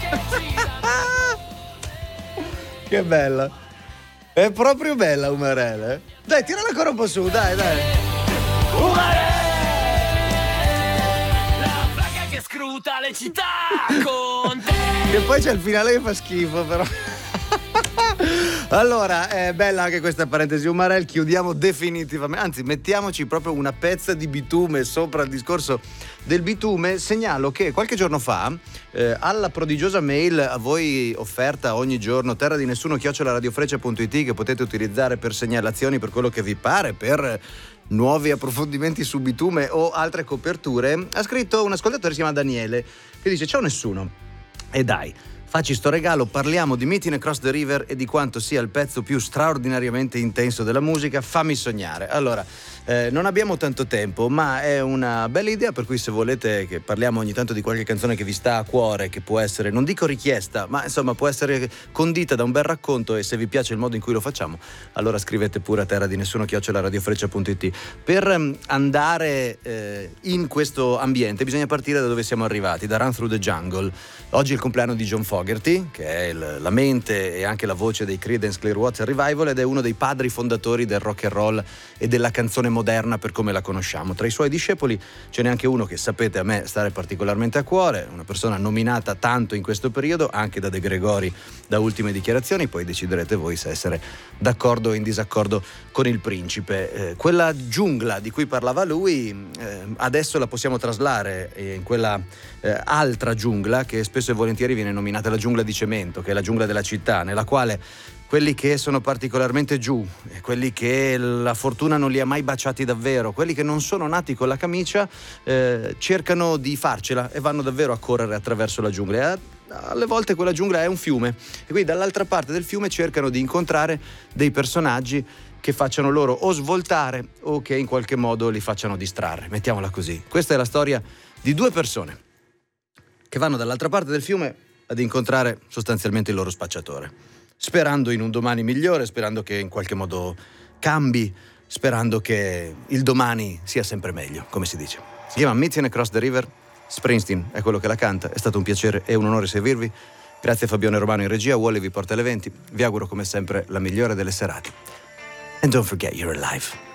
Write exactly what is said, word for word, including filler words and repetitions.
Che bella. È proprio bella Umarele. Dai, tirala ancora un po' su, dai, dai. Umarele, la placa che scruta le città con te. Che poi c'è il finale che fa schifo, però. Allora, è bella anche questa parentesi Umarel, chiudiamo definitivamente, anzi mettiamoci proprio una pezza di bitume sopra il discorso del bitume. Segnalo che qualche giorno fa eh, alla prodigiosa mail a voi offerta ogni giorno terra di nessuno chiocciola radiofreccia punto it, che potete utilizzare per segnalazioni, per quello che vi pare, per nuovi approfondimenti su bitume o altre coperture, ha scritto un ascoltatore, si chiama Daniele, che dice: ciao nessuno, e dai, facci sto regalo, parliamo di Meeting Across the River e di quanto sia il pezzo più straordinariamente intenso della musica, fammi sognare. Allora, eh, non abbiamo tanto tempo, ma è una bella idea, per cui se volete che parliamo ogni tanto di qualche canzone che vi sta a cuore, che può essere, non dico richiesta, ma insomma può essere condita da un bel racconto, e se vi piace il modo in cui lo facciamo, allora scrivete pure a terra di nessuno chiocciola radiofreccia punto it. Per andare eh, in questo ambiente bisogna partire da dove siamo arrivati, da Run Through the Jungle. Oggi è il compleanno di John Fogerty, che è il, la mente e anche la voce dei Creedence Clearwater Revival, ed è uno dei padri fondatori del rock and roll e della canzone moderna per come la conosciamo. Tra i suoi discepoli ce n'è anche uno che sapete a me stare particolarmente a cuore, una persona nominata tanto in questo periodo anche da De Gregori, da ultime dichiarazioni, poi deciderete voi se essere d'accordo o in disaccordo con il principe. Eh, quella giungla di cui parlava lui eh, adesso la possiamo traslare in quella eh, altra giungla che spesso e volentieri viene nominata la giungla di cemento, che è la giungla della città, nella quale quelli che sono particolarmente giù, quelli che la fortuna non li ha mai baciati davvero, quelli che non sono nati con la camicia, eh, cercano di farcela e vanno davvero a correre attraverso la giungla. E alle volte quella giungla è un fiume, e quindi dall'altra parte del fiume cercano di incontrare dei personaggi che facciano loro o svoltare o che in qualche modo li facciano distrarre, mettiamola così. Questa è la storia di due persone che vanno dall'altra parte del fiume ad incontrare sostanzialmente il loro spacciatore, sperando in un domani migliore, sperando che in qualche modo cambi, sperando che il domani sia sempre meglio, come si dice. Si chiama Meeting Across the River, Springsteen è quello che la canta. È stato un piacere e un onore servirvi. Grazie a Fabione Romano in regia, Wally vi porta le venti. Vi auguro come sempre la migliore delle serate. And don't forget you're alive.